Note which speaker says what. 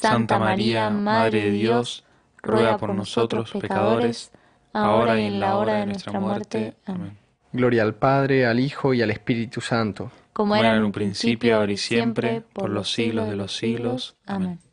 Speaker 1: Santa María, Madre de Dios, ruega por nosotros pecadores, ahora y en la hora de nuestra muerte. Amén.
Speaker 2: Gloria al Padre, al Hijo y al Espíritu Santo.
Speaker 1: Como era en un principio, ahora y siempre, por los siglos de los siglos. Amén.